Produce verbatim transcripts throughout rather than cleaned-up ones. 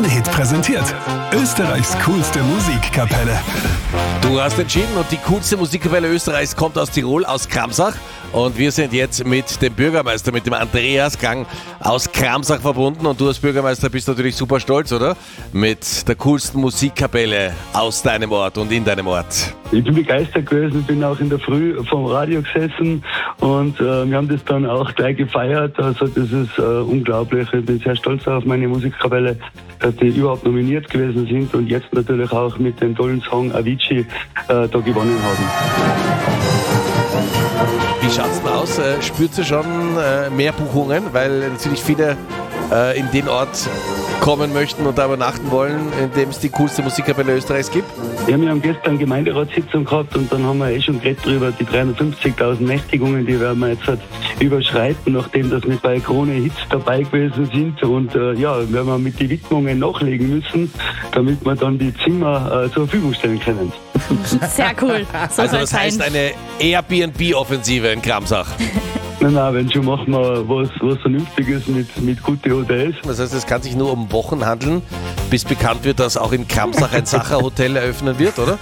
Krone-Hit präsentiert. Österreichs coolste Musikkapelle. Du hast entschieden und die coolste Musikkapelle Österreichs kommt aus Tirol, aus Kramsach. Und wir sind jetzt mit dem Bürgermeister, mit dem Andreas Gang aus Kramsach verbunden. Und du als Bürgermeister bist natürlich super stolz, oder? Mit der coolsten Musikkapelle aus deinem Ort und in deinem Ort. Ich bin begeistert gewesen, bin auch in der Früh vom Radio gesessen und äh, wir haben das dann auch gleich gefeiert. Also das ist äh, unglaublich. Ich bin sehr stolz auf meine Musikkapelle, dass die überhaupt nominiert gewesen sind und jetzt natürlich auch mit dem tollen Song Avicii äh, da gewonnen haben. Wie schaut's denn aus? Äh, spürt ihr schon äh, mehr Buchungen? Weil natürlich viele äh, in den Ort kommen möchten und da übernachten wollen, in dem es die coolste Musikkapelle Österreichs gibt? Ja, wir haben gestern Gemeinderatssitzung gehabt und dann haben wir eh schon geredet drüber, die dreihundertfünfzigtausend Nächtigungen, die werden wir jetzt halt überschreiten, nachdem dass wir bei Krone-Hits dabei gewesen sind und äh, ja, werden wir mit den Widmungen nachlegen müssen, damit wir dann die Zimmer äh, zur Verfügung stellen können. Sehr cool. So Also soll's das heißt sein. eine Airbnb-Offensive in Kramsach. Nein, nein, wenn schon machen wir was, was Vernünftiges mit, mit guten Hotels. Das heißt, es kann sich nur um Wochen handeln, bis bekannt wird, dass auch in Kramsach ein Sacher-Hotel eröffnen wird, oder?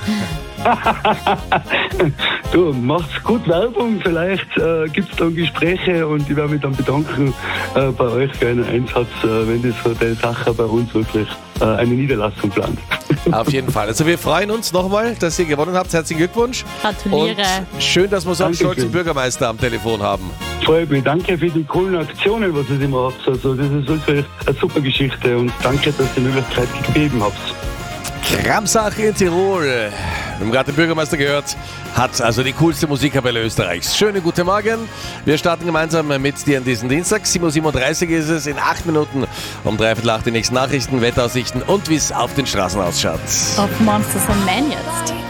Du, macht's gut Werbung, vielleicht äh, gibt's dann Gespräche und ich werde mich dann bedanken äh, bei euch für einen Einsatz, äh, wenn das Hotel Sacher bei uns wirklich äh, eine Niederlassung plant. Auf jeden Fall. Also wir freuen uns nochmal, dass ihr gewonnen habt. Herzlichen Glückwunsch. Gratuliere. Und schön, dass wir so einen Dankeschön. stolzen Bürgermeister am Telefon haben. Freut mich, danke für die coolen Aktionen, was ihr immer habt. Also, das ist wirklich eine super Geschichte und danke, dass ihr die Möglichkeit gegeben habt. Kramsach in Tirol. Wir haben gerade den Bürgermeister gehört, hat also die coolste Musikkapelle Österreichs. Schönen guten Morgen. Wir starten gemeinsam mit dir an diesem Dienstag. sieben Uhr siebenunddreißig ist es. In acht Minuten um dreiviertel acht die nächsten Nachrichten, Wetteraussichten und wie es auf den Straßen ausschaut. Auf Monsters und Man jetzt.